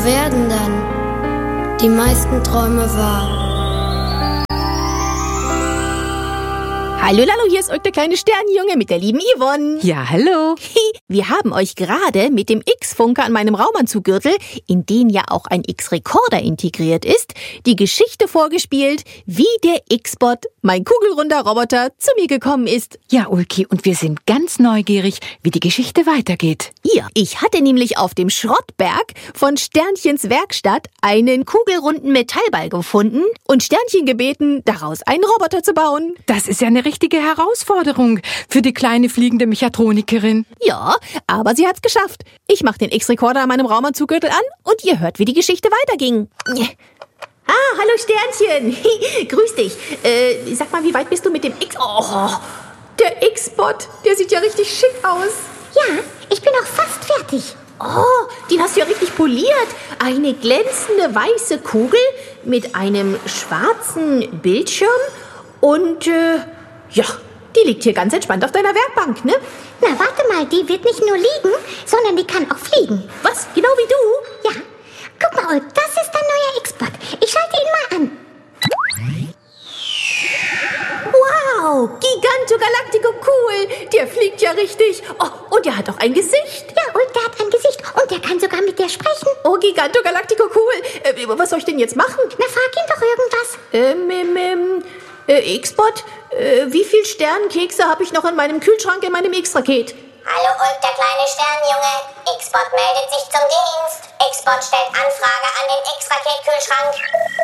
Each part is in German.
Wo werden dann die meisten Träume wahr? Hallo, Lalo, hier ist euch der kleine Sternenjunge mit der lieben Yvonne. Ja, hallo. Wir haben euch gerade mit dem X-Funker an meinem Raumanzuggürtel, in den ja auch ein X-Rekorder integriert ist, die Geschichte vorgespielt, wie der X-Bot, mein kugelrunder Roboter, zu mir gekommen ist. Ja, Ulki, und wir sind ganz neugierig, wie die Geschichte weitergeht. Ja, ich hatte nämlich auf dem Schrottberg von Sternchens Werkstatt einen kugelrunden Metallball gefunden und Sternchen gebeten, daraus einen Roboter zu bauen. Das ist ja eine richtige Herausforderung für die kleine fliegende Mechatronikerin. Ja, aber sie hat's geschafft. Ich mach den X-Rekorder an meinem Raumanzuggürtel an und ihr hört, wie die Geschichte weiterging. Ah, hallo Sternchen. Grüß dich. Sag mal, wie weit bist du mit dem X... Oh, der X-Bot, der sieht ja richtig schick aus. Ja, ich bin auch fast fertig. Oh, den hast du ja richtig poliert. Eine glänzende weiße Kugel mit einem schwarzen Bildschirm und, ja, die liegt hier ganz entspannt auf deiner Werkbank, ne? Na, warte mal, die wird nicht nur liegen, sondern die kann auch fliegen. Was? Genau wie du? Ja. Guck mal, Ulf, das ist dein neuer X-Bot. Ich schalte ihn mal an. Wow, Giganto Galactico cool. Der fliegt ja richtig. Oh, und der hat auch ein Gesicht. Ja, Ulf, der hat ein Gesicht und der kann sogar mit dir sprechen. Oh, Giganto Galactico cool. Was soll ich denn jetzt machen? Na, frag ihn doch irgendwas. X-Bot, wie viel Sternenkekse habe ich noch in meinem Kühlschrank in meinem X-Raket? Hallo Ulf, der kleine Sternenjunge. X-Bot meldet sich zum Dienst. X-Bot stellt Anfrage an den X-Raket-Kühlschrank.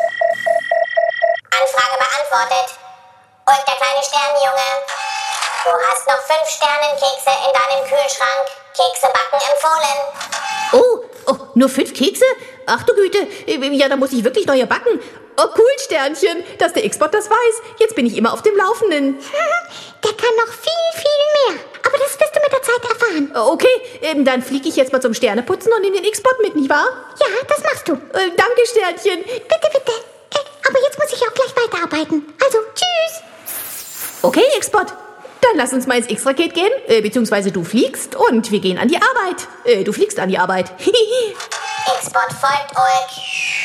Anfrage beantwortet. Ulf, der kleine Sternenjunge. Du hast noch 5 Sternenkekse in deinem Kühlschrank. Kekse backen empfohlen. Oh, nur 5 Kekse? Ach du Güte, ja, da muss ich wirklich neue backen. Oh, cool, Sternchen, dass der X-Bot das weiß. Jetzt bin ich immer auf dem Laufenden. Der kann noch viel, viel mehr. Aber das wirst du mit der Zeit erfahren. Okay, dann fliege ich jetzt mal zum Sterneputzen und nehme den X-Bot mit, nicht wahr? Ja, das machst du. Danke, Sternchen. Bitte, bitte. Aber jetzt muss ich auch gleich weiterarbeiten. Also, tschüss. Okay, X-Bot. Dann lass uns mal ins X-Raket gehen, beziehungsweise du fliegst und wir gehen an die Arbeit. Du fliegst an die Arbeit. X-Bot folgt Ulf.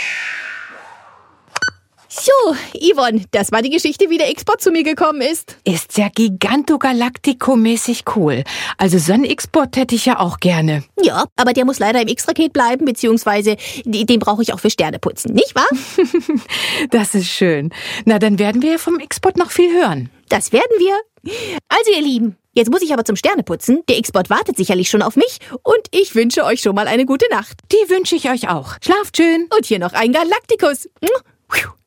So, Yvonne, das war die Geschichte, wie der X-Bot zu mir gekommen ist. Ist ja Giganto Galactico-mäßig cool. Also so einen X-Bot hätte ich ja auch gerne. Ja, aber der muss leider im X-Raket bleiben, beziehungsweise den brauche ich auch für Sterneputzen, nicht wahr? Das ist schön. Na, dann werden wir ja vom X-Bot noch viel hören. Das werden wir. Also ihr Lieben, jetzt muss ich aber zum Sterneputzen. Der X-Bot wartet sicherlich schon auf mich und ich wünsche euch schon mal eine gute Nacht. Die wünsche ich euch auch. Schlaft schön. Und hier noch ein Galactikus.